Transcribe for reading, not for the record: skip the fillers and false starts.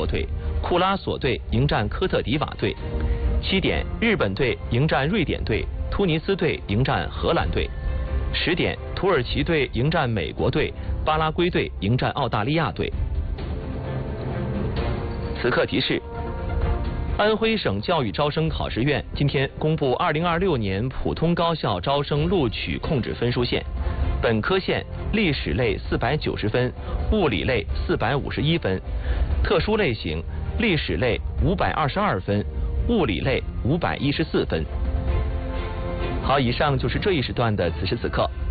队，库拉索队迎战科特迪瓦队。7点，日本队迎战瑞典队，突尼斯队迎战荷兰队。10点，土耳其队迎战美国队，巴拉圭队迎战澳大利亚队。此刻提示：安徽省教育招生考试院今天公布2026年普通高校招生录取控制分数线，本科线历史类490分，物理类451分，特殊类型历史类522分，物理类514分。好，以上就是这一时段的此时此刻。